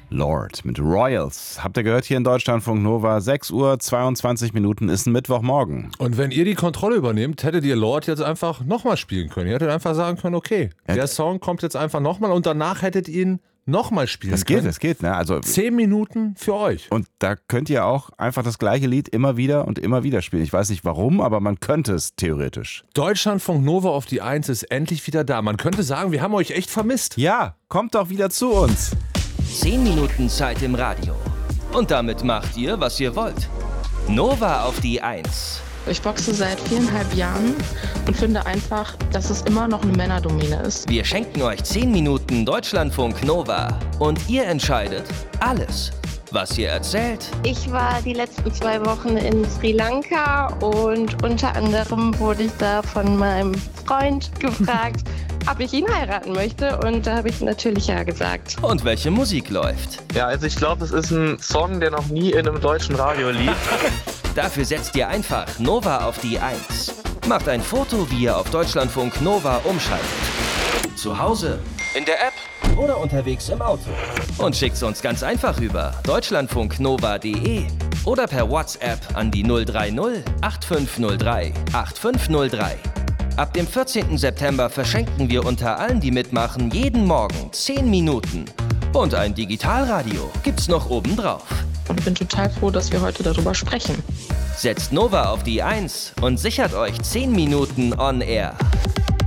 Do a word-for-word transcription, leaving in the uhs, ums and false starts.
Lord mit Royals. Habt ihr gehört hier in Deutschlandfunk Nova? sechs Uhr zweiundzwanzig Minuten ist ein Mittwochmorgen. Und wenn ihr die Kontrolle übernehmt, hättet ihr Lord jetzt einfach nochmal spielen können. Ihr hättet einfach sagen können, okay, ja, der Song kommt jetzt einfach nochmal und danach hättet ihr ihn nochmal spielen das können. Das geht, das geht. Ne? Also Zehn Minuten für euch. Und da könnt ihr auch einfach das gleiche Lied immer wieder und immer wieder spielen. Ich weiß nicht warum, aber man könnte es theoretisch. Deutschlandfunk Nova auf die Eins ist endlich wieder da. Man könnte sagen, wir haben euch echt vermisst. Ja, kommt doch wieder zu uns. Zehn Minuten Zeit im Radio. Und damit macht ihr, was ihr wollt. Nova auf die Eins. Ich boxe seit viereinhalb Jahren und finde einfach, dass es immer noch eine Männerdomäne ist. Wir schenken euch zehn Minuten Deutschlandfunk Nova. Und ihr entscheidet alles, was ihr erzählt. Ich war die letzten zwei Wochen in Sri Lanka und unter anderem wurde ich da von meinem Freund gefragt, ob ich ihn heiraten möchte, und da habe ich natürlich ja gesagt. Und welche Musik läuft. Ja, also ich glaube, es ist ein Song, der noch nie in einem deutschen Radio lief. Dafür setzt ihr einfach Nova auf die Eins. Macht ein Foto, wie ihr auf Deutschlandfunk Nova umschaltet. Zu Hause, in der App oder unterwegs im Auto. Und schickt's uns ganz einfach über deutschlandfunknova punkt de oder per WhatsApp an die null drei null acht fünf null drei acht fünf null drei. Ab dem vierzehnten September verschenken wir unter allen, die mitmachen, jeden Morgen zehn Minuten. Und ein Digitalradio gibt's noch obendrauf. Und ich bin total froh, dass wir heute darüber sprechen. Setzt Nova auf die Eins und sichert euch zehn Minuten on Air.